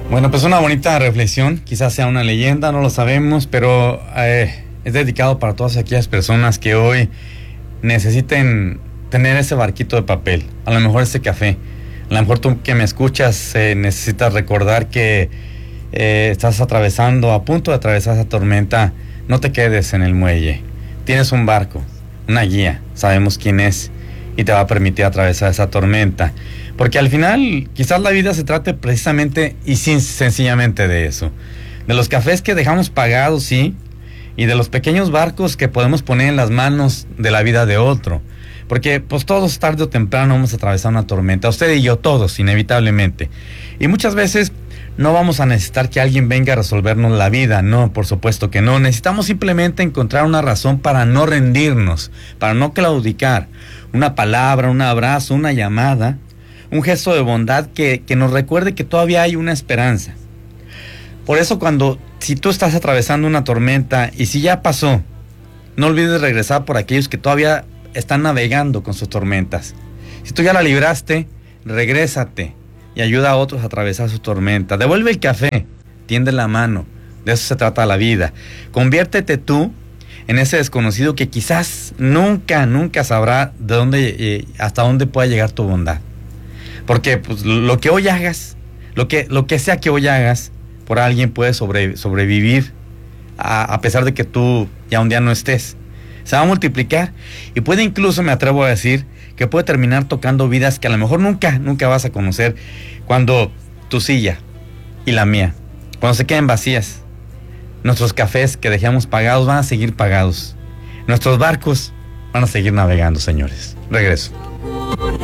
Bueno, pues una bonita reflexión, quizás sea una leyenda, no lo sabemos, pero es dedicado para todas aquellas personas que hoy necesiten tener ese barquito de papel, a lo mejor ese café. A lo mejor tú que me escuchas necesitas recordar que estás atravesando, a punto de atravesar esa tormenta. No te quedes en el muelle. Tienes un barco, una guía, sabemos quién es y te va a permitir atravesar esa tormenta. Porque al final quizás la vida se trate precisamente y sencillamente de eso. De los cafés que dejamos pagados, sí, y de los pequeños barcos que podemos poner en las manos de la vida de otro. Porque pues todos tarde o temprano vamos a atravesar una tormenta, usted y yo, todos, inevitablemente. Y muchas veces no vamos a necesitar que alguien venga a resolvernos la vida, no, por supuesto que no. Necesitamos simplemente encontrar una razón para no rendirnos, para no claudicar. Una palabra, un abrazo, una llamada, un gesto de bondad que nos recuerde que todavía hay una esperanza. Por eso si tú estás atravesando una tormenta y si ya pasó, no olvides regresar por aquellos que todavía están navegando con sus tormentas. Si tú ya la libraste, regrésate y ayuda a otros a atravesar su tormenta. Devuelve el café, tiende la mano. De eso se trata la vida. Conviértete tú en ese desconocido que quizás nunca sabrá de dónde, hasta dónde pueda llegar tu bondad. Porque pues, lo que hoy hagas, lo que sea que hoy hagas, por alguien puede sobrevivir a pesar de que tú ya un día no estés. Se va a multiplicar y puede incluso, me atrevo a decir, que puede terminar tocando vidas que a lo mejor nunca vas a conocer cuando tu silla y la mía, cuando se queden vacías. Nuestros cafés que dejamos pagados van a seguir pagados. Nuestros barcos van a seguir navegando, señores. Regreso.